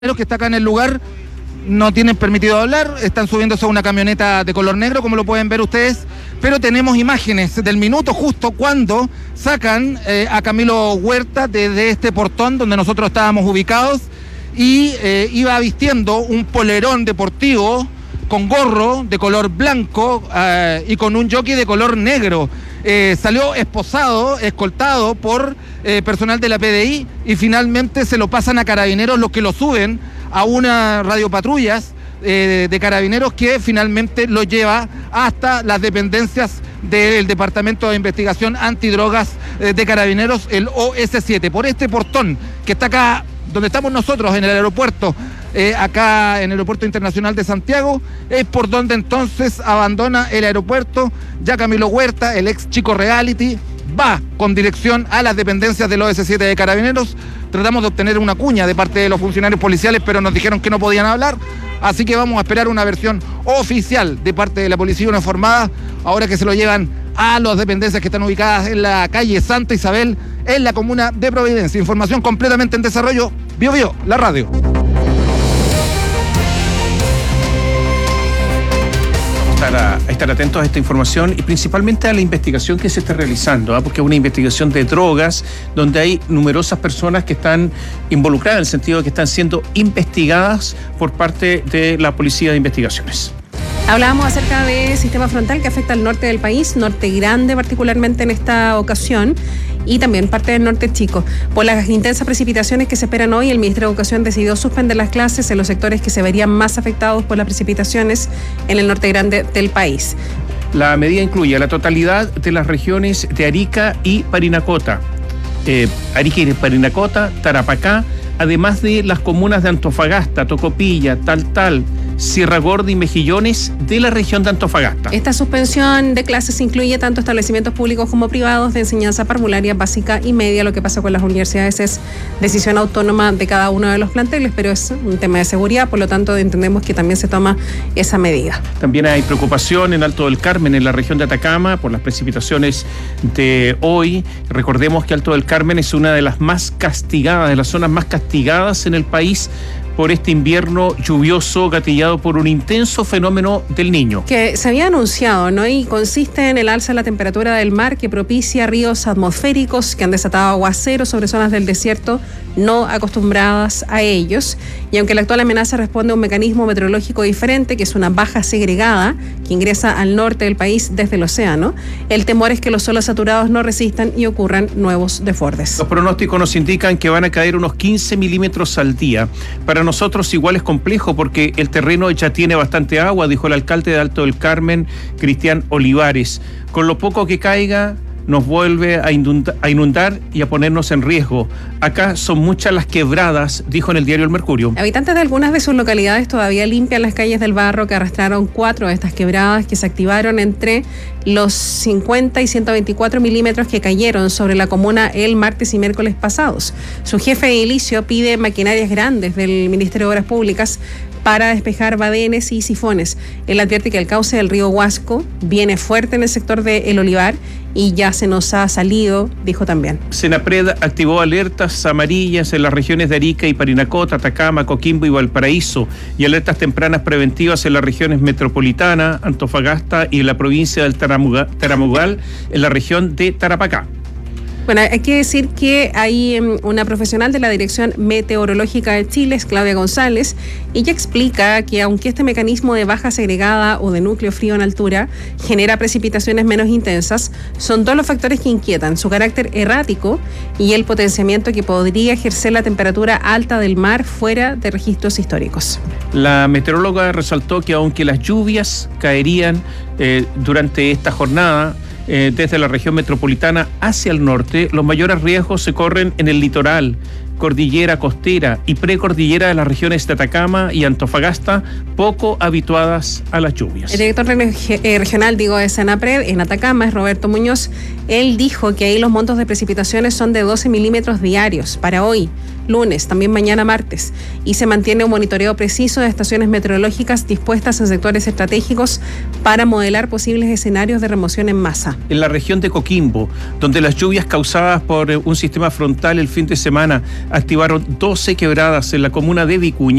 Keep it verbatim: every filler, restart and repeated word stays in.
Los que está acá en el lugar no tienen permitido hablar, están subiéndose a una camioneta de color negro, como lo pueden ver ustedes, pero tenemos imágenes del minuto justo cuando sacan eh, a Camilo Huerta desde este portón donde nosotros estábamos ubicados y eh, iba vistiendo un polerón deportivo con gorro de color blanco eh, y con un jockey de color negro. Eh, salió esposado, escoltado por eh, personal de la P D I y finalmente se lo pasan a carabineros, los que lo suben a una radiopatrullas eh, de carabineros que finalmente lo lleva hasta las dependencias del Departamento de Investigación Antidrogas eh, de Carabineros, el O S siete. Por este portón que está acá donde estamos nosotros en el aeropuerto, eh, acá en el Aeropuerto Internacional de Santiago, es por donde entonces abandona el aeropuerto ya Camilo Huerta, el ex chico reality, va con dirección a las dependencias del O S siete de Carabineros. Tratamos de obtener una cuña de parte de los funcionarios policiales, pero nos dijeron que no podían hablar, así que vamos a esperar una versión oficial de parte de la policía uniformada, ahora que se lo llevan a las dependencias que están ubicadas en la calle Santa Isabel, en la comuna de Providencia. Información completamente en desarrollo, Bio Bio, la radio. A, a estar atentos a esta información y principalmente a la investigación que se está realizando, ¿eh? Porque es una investigación de drogas donde hay numerosas personas que están involucradas, en el sentido de que están siendo investigadas por parte de la Policía de Investigaciones. Hablábamos acerca del sistema frontal que afecta al norte del país, norte grande particularmente en esta ocasión, y también parte del norte chico. Por las intensas precipitaciones que se esperan hoy, el Ministerio de Educación decidió suspender las clases en los sectores que se verían más afectados por las precipitaciones en el norte grande del país. La medida incluye a la totalidad de las regiones de Arica y Parinacota, eh, Arica y Parinacota, Tarapacá, además de las comunas de Antofagasta, Tocopilla, Taltal, Sierra Gorda y Mejillones de la región de Antofagasta. Esta suspensión de clases incluye tanto establecimientos públicos como privados de enseñanza parvularia básica y media. Lo que pasa con las universidades es decisión autónoma de cada uno de los planteles, pero es un tema de seguridad, por lo tanto entendemos que también se toma esa medida. También hay preocupación en Alto del Carmen, en la región de Atacama, por las precipitaciones de hoy. Recordemos que Alto del Carmen es una de las más castigadas, de las zonas más castigadas en el país por este invierno lluvioso gatillado por un intenso fenómeno del Niño. Que se había anunciado, ¿no? Y consiste en el alza de la temperatura del mar que propicia ríos atmosféricos que han desatado aguaceros sobre zonas del desierto no acostumbradas a ellos. Y aunque la actual amenaza responde a un mecanismo meteorológico diferente, que es una baja segregada que ingresa al norte del país desde el océano, el temor es que los suelos saturados no resistan y ocurran nuevos desbordes. Los pronósticos nos indican que van a caer unos quince milímetros al día. Para nosotros igual es complejo porque el terreno ya tiene bastante agua, dijo el alcalde de Alto del Carmen, Cristian Olivares. Con lo poco que caiga, nos vuelve a inundar, a inundar y a ponernos en riesgo. Acá son muchas las quebradas, dijo en el diario El Mercurio. Habitantes de algunas de sus localidades todavía limpian las calles del barro que arrastraron cuatro de estas quebradas que se activaron entre los cincuenta y ciento veinticuatro milímetros que cayeron sobre la comuna el martes y miércoles pasados. Su jefe edilicio pide maquinarias grandes del Ministerio de Obras Públicas para despejar badenes y sifones. Él advierte que el cauce del río Huasco viene fuerte en el sector de El Olivar y ya se nos ha salido, dijo también. Senapred activó alertas amarillas en las regiones de Arica y Parinacota, Atacama, Coquimbo y Valparaíso, y alertas tempranas preventivas en las regiones metropolitana, Antofagasta y en la provincia del Taramugal, en la región de Tarapacá. Bueno, hay que decir que hay una profesional de la Dirección Meteorológica de Chile, es Claudia González. Ella explica que aunque este mecanismo de baja segregada o de núcleo frío en altura genera precipitaciones menos intensas, son dos los factores que inquietan: su carácter errático y el potenciamiento que podría ejercer la temperatura alta del mar fuera de registros históricos. La meteoróloga resaltó que aunque las lluvias caerían eh, durante esta jornada, Eh, desde la región metropolitana hacia el norte, los mayores riesgos se corren en el litoral, cordillera costera y precordillera de las regiones de Atacama y Antofagasta, poco habituadas a las lluvias. El director regional, digo, de Senapred en Atacama es Roberto Muñoz. Él dijo que ahí los montos de precipitaciones son de doce milímetros diarios para hoy, lunes, también mañana martes, y se mantiene un monitoreo preciso de estaciones meteorológicas dispuestas en sectores estratégicos para modelar posibles escenarios de remoción en masa. En la región de Coquimbo, donde las lluvias causadas por un sistema frontal el fin de semana activaron doce quebradas en la comuna de Vicuña,